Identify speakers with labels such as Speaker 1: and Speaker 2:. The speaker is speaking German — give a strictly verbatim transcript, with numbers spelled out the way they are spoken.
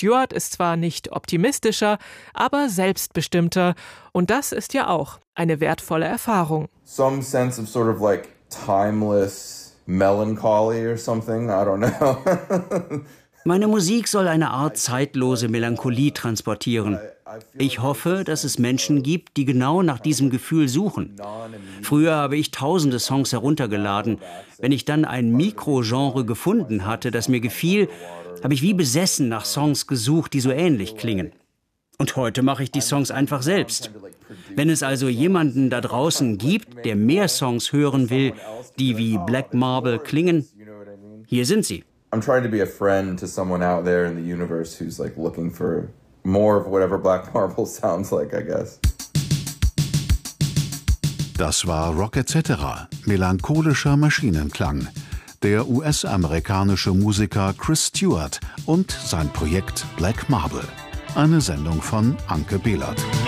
Speaker 1: Stewart ist zwar nicht optimistischer, aber selbstbestimmter. Und das ist ja auch eine wertvolle Erfahrung.
Speaker 2: Some sense of sort of like timeless melancholy or something, I don't know.
Speaker 3: Meine Musik soll eine Art zeitlose Melancholie transportieren. Ich hoffe, dass es Menschen gibt, die genau nach diesem Gefühl suchen. Früher habe ich tausende Songs heruntergeladen. Wenn ich dann ein Mikrogenre gefunden hatte, das mir gefiel, habe ich wie besessen nach Songs gesucht, die so ähnlich klingen. Und heute mache ich die Songs einfach selbst. Wenn es also jemanden da draußen gibt, der mehr Songs hören will, die wie Black Marble klingen, hier sind sie.
Speaker 2: I'm trying to be a friend to someone out there in the universe who's like looking for more of whatever Black Marble sounds like, I guess.
Speaker 4: Das war Rock et cetera, melancholischer Maschinenklang. Der U S-amerikanische Musiker Chris Stewart und sein Projekt Black Marble. Eine Sendung von Anke Behlert.